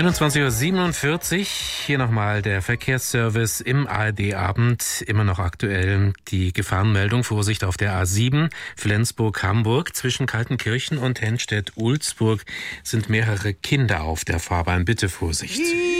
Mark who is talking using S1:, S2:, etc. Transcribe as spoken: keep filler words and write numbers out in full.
S1: einundzwanzig Uhr siebenundvierzig, hier nochmal der Verkehrsservice im A R D-Abend. Immer noch aktuell die Gefahrenmeldung, Vorsicht auf der A sieben, Flensburg-Hamburg. Zwischen Kaltenkirchen und Henstedt-Ulzburg sind mehrere Kinder auf der Fahrbahn. Bitte Vorsicht.